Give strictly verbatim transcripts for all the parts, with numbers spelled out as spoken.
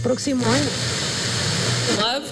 próximo año. Love.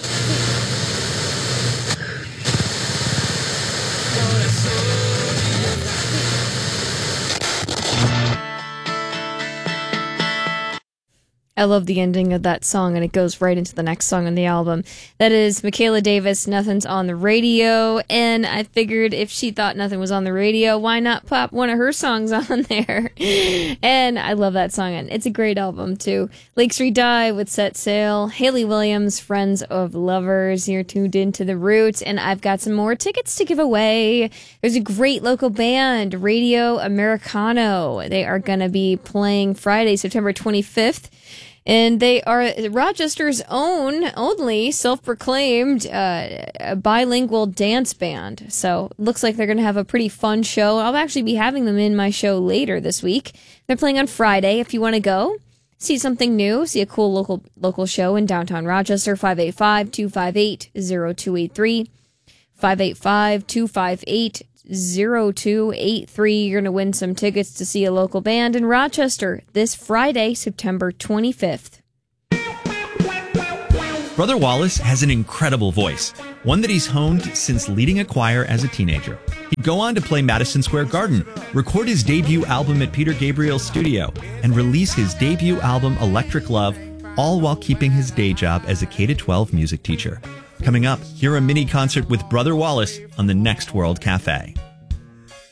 I love the ending of that song, and it goes right into the next song on the album. That is Michaela Davis, Nothing's on the Radio, and I figured if she thought nothing was on the radio, why not pop one of her songs on there? And I love that song, and it's a great album, too. Lake Street Dive with Set Sail, Hayley Williams, Friends of Lovers, you're tuned into The Root, and I've got some more tickets to give away. There's a great local band, Radio Americano. They are going to be playing Friday, September twenty-fifth. And they are Rochester's own, only self-proclaimed uh, bilingual dance band. So looks like they're going to have a pretty fun show. I'll actually be having them in my show later this week. They're playing on Friday. If you want to go, see something new, see a cool local local show in downtown Rochester, five eight five, two five eight, zero two eight three, five eight five, two five eight, zero two eight three. You're going to win some tickets to see a local band in Rochester this Friday, September twenty-fifth. Brother Wallace has an incredible voice, one that he's honed since leading a choir as a teenager. He'd go on to play Madison Square Garden, record his debut album at Peter Gabriel's studio, and release his debut album Electric Love, all while keeping his day job as a K through twelve music teacher. Coming up, hear a mini concert with Brother Wallace on the next World Cafe.